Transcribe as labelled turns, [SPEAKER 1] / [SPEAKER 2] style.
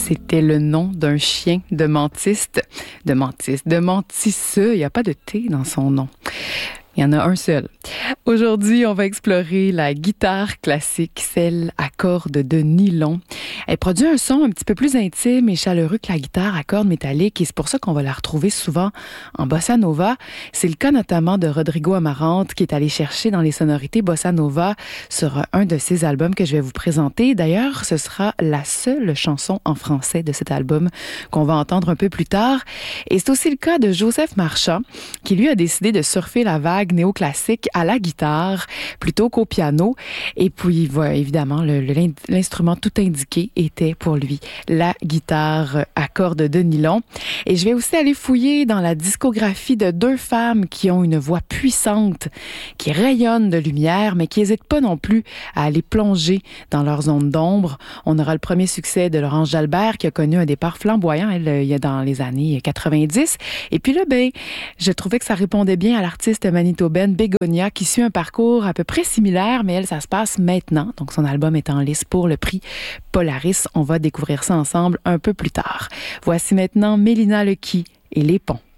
[SPEAKER 1] C'était le nom d'un chien de mentiste. De mentisseux. Il n'y a pas de T dans son nom. Il y en a un seul. Aujourd'hui, on va explorer la guitare classique, celle à cordes de nylon. Elle produit un son un petit peu plus intime et chaleureux que la guitare à cordes métalliques et c'est pour ça qu'on va la retrouver souvent en bossa nova. C'est le cas notamment de Rodrigo Amarante qui est allé chercher dans les sonorités bossa nova sur un de ses albums que je vais vous présenter. D'ailleurs, ce sera la seule chanson en français de cet album qu'on va entendre un peu plus tard. Et c'est aussi le cas de Joseph Marchand qui lui a décidé de surfer la vague néoclassique à la guitare plutôt qu'au piano. Et puis, voilà, évidemment, l'instrument tout indiqué était pour lui la guitare à cordes de nylon. Et je vais aussi aller fouiller dans la discographie de deux femmes qui ont une voix puissante, qui rayonnent de lumière, mais qui n'hésitent pas non plus à aller plonger dans leur zone d'ombre. On aura le premier succès de Laurence Jalbert qui a connu un départ flamboyant, il y a dans les années 90. Et puis là, je trouvais que ça répondait bien à l'artiste manitobaine Bégonia qui suit un parcours à peu près similaire, mais elle, ça se passe maintenant. Donc, son album est en lice pour le prix Polaris. On va découvrir ça ensemble un peu plus tard. Voici maintenant Mélina Lequi et Les Ponts.